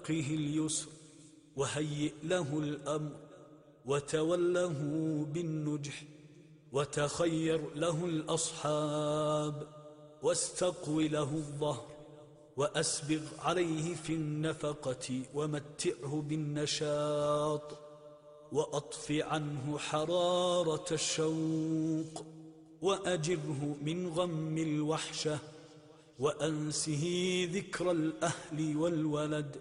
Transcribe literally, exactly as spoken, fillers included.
فقه اليسر وهيئ له الأمر وتوله بالنجح وتخير له الأصحاب واستقو له الظهر وأسبغ عليه في النفقة ومتعه بالنشاط وأطف عنه حرارة الشوق وأجره من غم الوحشة وأنسه ذكر الأهل والولد